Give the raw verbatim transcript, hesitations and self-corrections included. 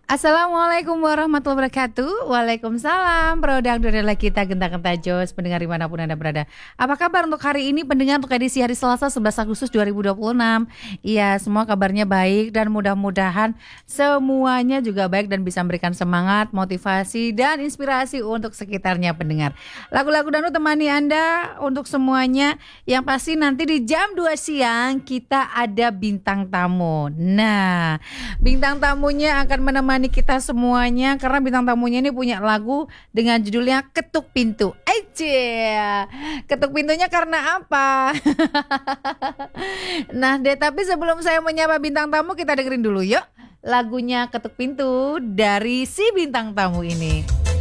Assalamualaikum warahmatullahi wabarakatuh. Waalaikumsalam. Produk adalah kita genta-genta jos pendengar dimanapun Anda berada. Apa kabar untuk hari ini pendengar, untuk edisi hari Selasa sebelas Agustus dua ribu dua puluh enam? Iya, semua kabarnya baik dan mudah-mudahan semuanya juga baik dan bisa memberikan semangat, motivasi dan inspirasi untuk sekitarnya pendengar. Lagu-lagu dangdut temani Anda untuk semuanya. Yang pasti nanti di jam dua siang kita ada bintang tamu. Nah, bintang tamunya akan menemani kita semuanya karena bintang tamunya ini punya lagu dengan judulnya Ketuk Pintu. Ece, ketuk pintunya karena apa? Nah deh, tapi sebelum saya menyapa bintang tamu, kita dengerin dulu yuk lagunya Ketuk Pintu dari si bintang tamu ini.